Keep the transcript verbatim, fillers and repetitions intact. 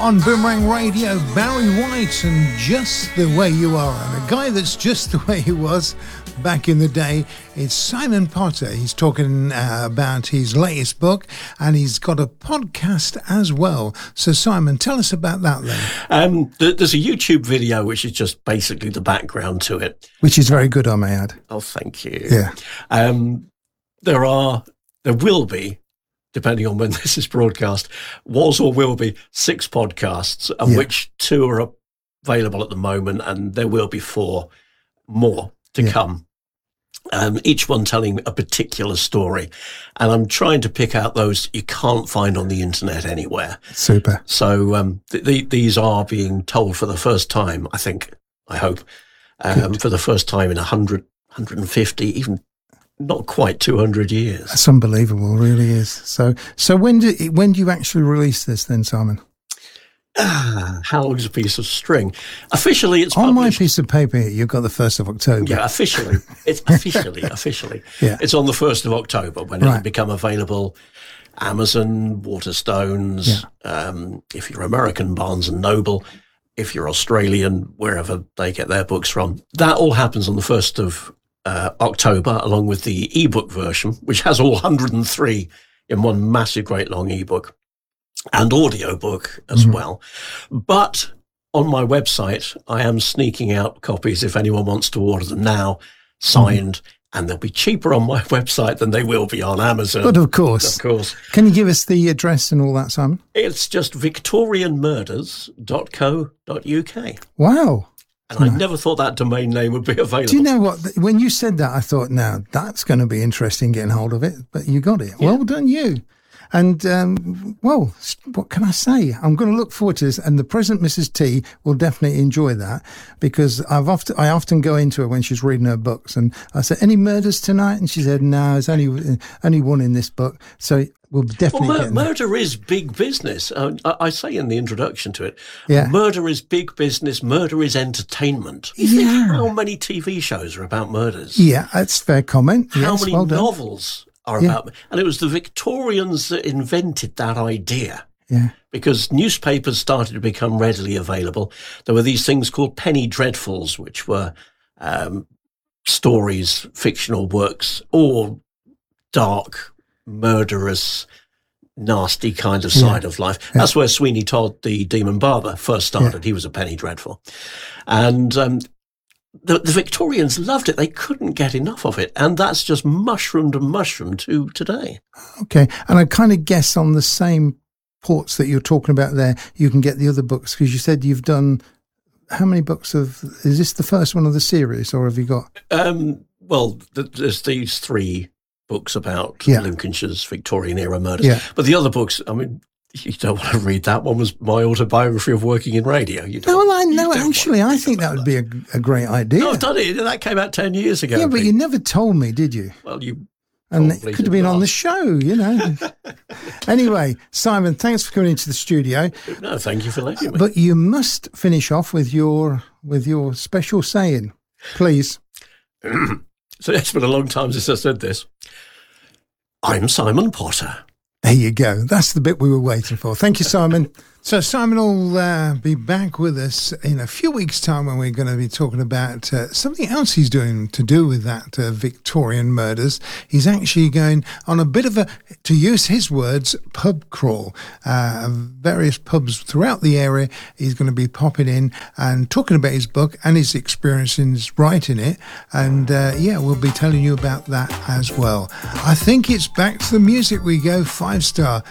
on Boomerang Radio, Barry White and Just the Way You Are. And a guy that's just the way he was back in the day is Simon Potter. He's talking uh, about his latest book, and he's got a podcast as well. So Simon, tell us about that then. Um, th- there's a YouTube video which is just basically the background to it. Which is very good, I may add. Oh, thank you. Yeah. Um, there are, there will be, depending on when this is broadcast, was or will be six podcasts, of yeah. which two are available at the moment, and there will be four more to yeah. come. Um, each one telling a particular story. And I'm trying to pick out those you can't find on the internet anywhere. Super. So um, th- th- these are being told for the first time, I think, I hope, um, for the first time in one hundred, one hundred fifty, even not quite two hundred years. That's unbelievable, really is. So so when do, when do you actually release this then, Simon? Ah, how long's a piece of string? Officially, it's on published. My piece of paper here, you've got the first of October. Yeah, officially. It's officially, officially. Yeah. It's on the first of October when right. it'll become available. Amazon, Waterstones, yeah. um, if you're American, Barnes and Noble, if you're Australian, wherever they get their books from. That all happens on the first of uh, October, along with the ebook version, which has all one hundred and three in one massive, great long ebook. And audiobook as mm-hmm. well. But on my website, I am sneaking out copies if anyone wants to order them now, signed, mm-hmm. and they'll be cheaper on my website than they will be on Amazon. But of course. Of course. Can you give us the address and all that, Simon? It's just victorian murders dot co dot uk. Wow. And I never thought that domain name would be available. Do you know what? When you said that, I thought, now, that's going to be interesting getting hold of it. But you got it. Yeah. Well done, you. And, um, well, what can I say? I'm going to look forward to this. And the present Missus T will definitely enjoy that, because I've often, I often go into her when she's reading her books and I say, any murders tonight? And she said, no, there's only, only one in this book. So we'll definitely well, mur- get murder is big business. Uh, I, I say in the introduction to it, yeah. murder is big business. Murder is entertainment. You yeah. think how many T V shows are about murders? Yeah, that's a fair comment. How yes, many well novels are yeah. about, and it was the Victorians that invented that idea. Yeah. Because newspapers started to become readily available. There were these things called penny dreadfuls, which were um, stories, fictional works, or dark, murderous, nasty kind of side yeah. of life. Yeah. That's where Sweeney Todd, the Demon Barber, first started. Yeah. He was a penny dreadful. And um, The, the Victorians loved it. They couldn't get enough of it. And that's just mushroomed and mushroomed to today. Okay. And I kind of guess on the same ports that you're talking about there, you can get the other books, because you said you've done, how many books of, is this the first one of the series, or have you got? Um, well, th- there's these three books about yeah. Lincolnshire's Victorian era murders. Yeah. But the other books, I mean, you don't want to read that. One was my autobiography of working in radio. You no, well, I know. Actually, I think that would be a, a great idea. No, I've done it. That came out ten years ago. Yeah, but you never told me, did you? Well, you and it could have been on the show, you know. Anyway, Simon, thanks for coming into the studio. No, thank you for letting me. But you must finish off with your with your special saying, please. So it's been a long time since I said this. I'm Simon Potter. There you go. That's the bit we were waiting for. Thank you, Simon. So Simon will uh, be back with us in a few weeks' time when we're going to be talking about uh, something else he's doing to do with that uh, Victorian murders. He's actually going on a bit of a, to use his words, pub crawl. Uh, various pubs throughout the area. He's going to be popping in and talking about his book and his experiences writing it. And uh, yeah, we'll be telling you about that as well. I think it's back to the music we go. Five star.